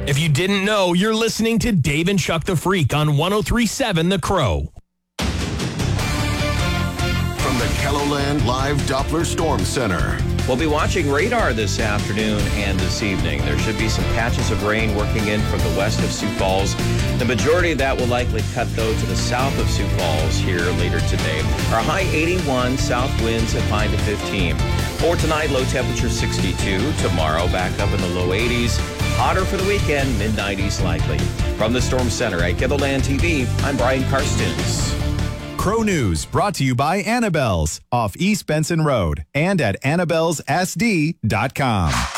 If you didn't know, you're listening to Dave and Chuck the Freak on 103.7 The Crow. From the KELOLAND Live Doppler Storm Center. We'll be watching radar this afternoon and this evening. There should be some patches of rain working in from the west of Sioux Falls. The majority of that will likely cut, though, to the south of Sioux Falls here later today. Our high 81, south winds at 5 to 15. For tonight, low temperature 62. Tomorrow, back up in the low 80s. Hotter for the weekend, mid-90s likely. From the Storm Center at KELOLAND TV, I'm Brian Karstens. Crow News brought to you by Annabelle's off East Benson Road and at Annabelle'sSD.com.